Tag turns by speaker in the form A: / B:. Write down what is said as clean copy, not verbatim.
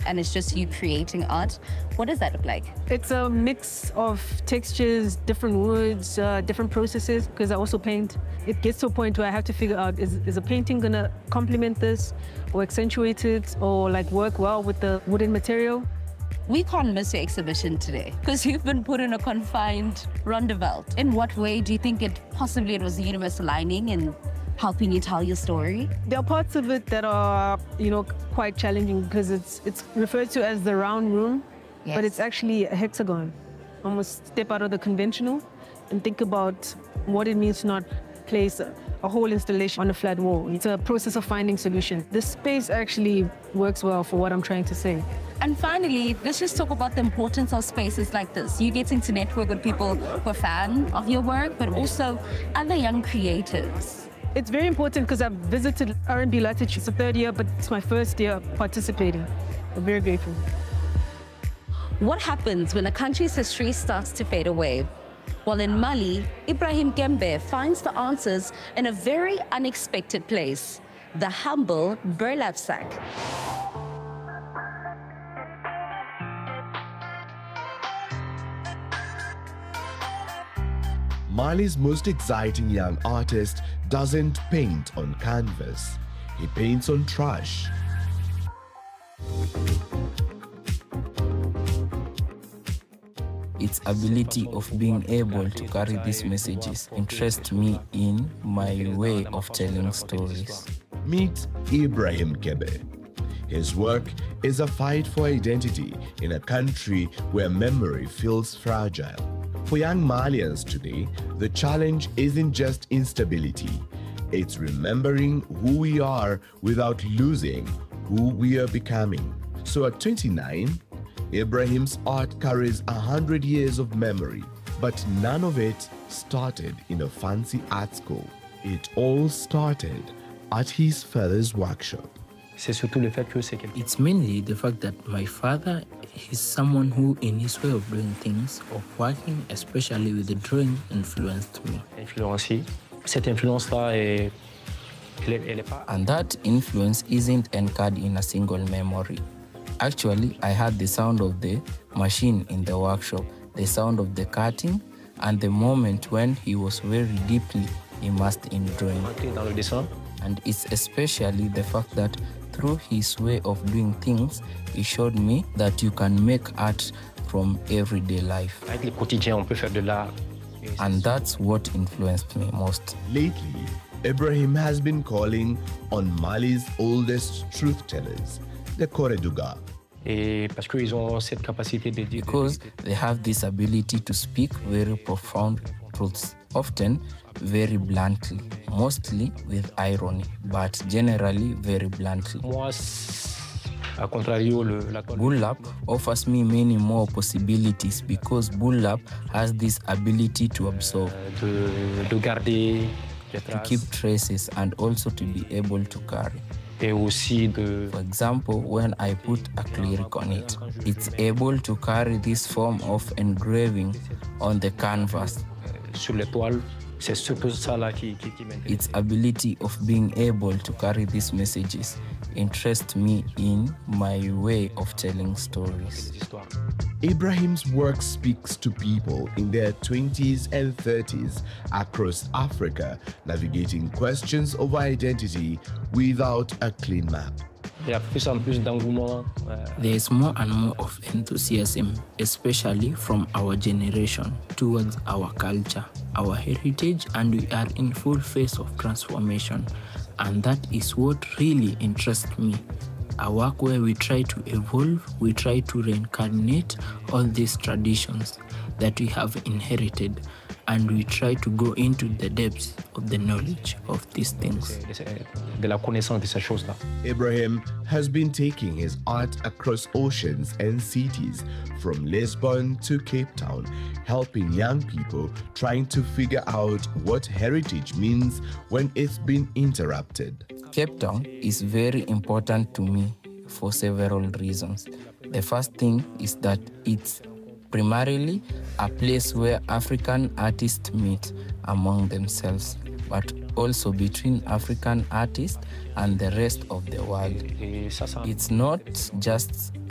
A: and it's just you creating art. What does that look like?
B: It's a mix of textures, different woods, different processes, because I also paint. It gets to a point where I have to figure out, is a painting gonna complement this or accentuate it or like work well with the wooden material?
A: We can't miss your exhibition today because you've been put in a confined Rondeveld. In what way do you think it was the universe aligning and helping you tell your story?
B: There are parts of it that are, quite challenging because it's referred to as the round room,
A: yes,
B: but it's actually a hexagon. Almost step out of the conventional and think about what it means to not place a whole installation on a flat wall. It's a process of finding solutions. The space actually works well for what I'm trying to say.
A: And finally, let's just talk about the importance of spaces like this. You getting to network with people who are fan of your work, but also other young creatives.
B: It's very important because I've visited R&B Latitude. It's the third year, but it's my first year participating. I'm very grateful.
A: What happens when a country's history starts to fade away? Well, in Mali, Ibrahim Kembe finds the answers in a very unexpected place, the humble burlap sack.
C: Mali's most exciting young artist doesn't paint on canvas. He paints on trash.
D: Its ability of being able to carry these messages interests me in my way of telling stories.
C: Meet Ibrahim Kembe. His work is a fight for identity in a country where memory feels fragile. For young Malians today, the challenge isn't just instability. It's remembering who we are without losing who we are becoming. So at 29, Ibrahim's art carries 100 years of memory, but none of it started in a fancy art school. It all started at his father's workshop.
D: It's mainly the fact that my father is someone who, in his way of doing things, of working, especially with the drawing, influenced me. And that influence isn't anchored in a single memory. Actually, I had the sound of the machine in the workshop, the sound of the cutting, and the moment when he was very deeply immersed in drawing. And it's especially the fact that through his way of doing things, he showed me that you can make art from everyday life. And that's what influenced me most.
C: Lately, Ibrahim has been calling on Mali's oldest truth tellers, the Koreduga.
D: Because they have this ability to speak very profound truths, often very bluntly, mostly with irony, but generally very bluntly. Burlap offers me many more possibilities because burlap has this ability to absorb, to keep traces, and also to be able to carry. For example, when I put acrylic on it, it's able to carry this form of engraving on the canvas. Its ability of being able to carry these messages interests me in my way of telling stories.
C: Ibrahim's work speaks to people in their 20s and 30s across Africa, navigating questions of identity without a clean map.
D: There is more and more of enthusiasm, especially from our generation, towards our culture, our heritage, and we are in full phase of transformation. And that is what really interests me. A work where we try to evolve, we try to reincarnate all these traditions that we have inherited, and we try to go into the depths of the knowledge of these things.
C: Ibrahim has been taking his art across oceans and cities, from Lisbon to Cape Town, helping young people trying to figure out what heritage means when it's been interrupted.
D: Cape Town is very important to me for several reasons. The first thing is that it's primarily a place where African artists meet among themselves, but also between African artists and the rest of the world. It's not just